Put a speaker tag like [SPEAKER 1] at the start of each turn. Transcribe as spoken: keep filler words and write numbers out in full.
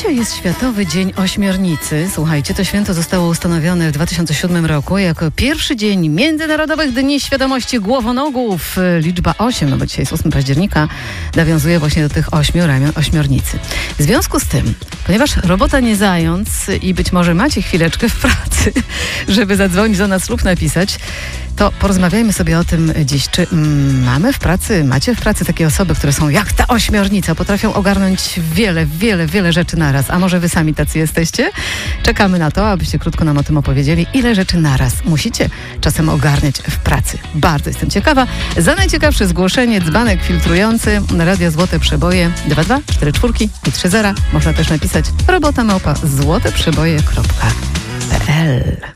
[SPEAKER 1] Dzisiaj jest Światowy Dzień Ośmiornicy. Słuchajcie, to święto zostało ustanowione w dwa tysiące siódmym roku jako pierwszy dzień Międzynarodowych Dni Świadomości Głowonogów. Liczba osiem, no bo dzisiaj jest ósmego października, nawiązuje właśnie do tych ośmiu ramion ośmiornicy. W związku z tym, ponieważ robota nie zając i być może macie chwileczkę w pracy, żeby zadzwonić do nas lub napisać, to porozmawiajmy sobie o tym dziś. Czy mm, mamy w pracy, macie w pracy takie osoby, które są jak ta ośmiornica, potrafią ogarnąć wiele, wiele, wiele rzeczy naraz. A może wy sami tacy jesteście? Czekamy na to, abyście krótko nam o tym opowiedzieli. Ile rzeczy naraz musicie czasem ogarniać w pracy? Bardzo jestem ciekawa. Za najciekawsze zgłoszenie dzbanek filtrujący Radia Złote Przeboje dwa dwa cztery cztery i trzy zero. Można też napisać robota małpa złoteprzeboje kropka p l.